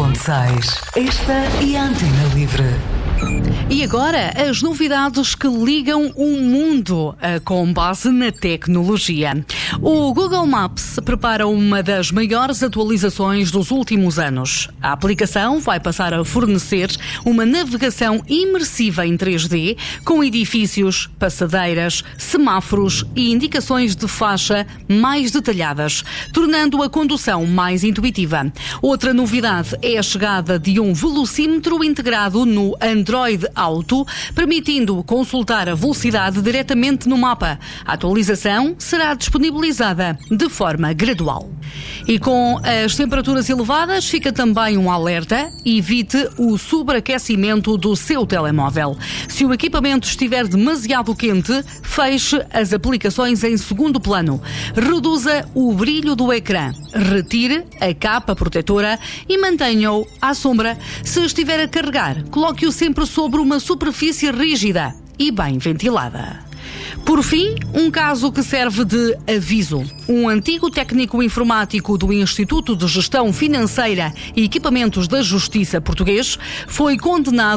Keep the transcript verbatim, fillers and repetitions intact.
ponto seis. Esta é a Antena Livre. E agora, as novidades que ligam o mundo com base na tecnologia. O Google Maps prepara uma das maiores atualizações dos últimos anos. A aplicação vai passar a fornecer uma navegação imersiva em três D, com edifícios, passadeiras, semáforos e indicações de faixa mais detalhadas, tornando a condução mais intuitiva. Outra novidade é a chegada de um velocímetro integrado no Android Auto, permitindo consultar a velocidade diretamente no mapa. A atualização será disponibilizada de forma gradual. E com as temperaturas elevadas, fica também um alerta: evite o sobreaquecimento do seu telemóvel. Se o equipamento estiver demasiado quente, feche as aplicações em segundo plano. Reduza o brilho do ecrã. Retire a capa protetora e mantenha-o à sombra. Se estiver a carregar, coloque-o sempre sobre uma superfície rígida e bem ventilada. Por fim, um caso que serve de aviso. Um antigo técnico informático do Instituto de Gestão Financeira e Equipamentos da Justiça português foi condenado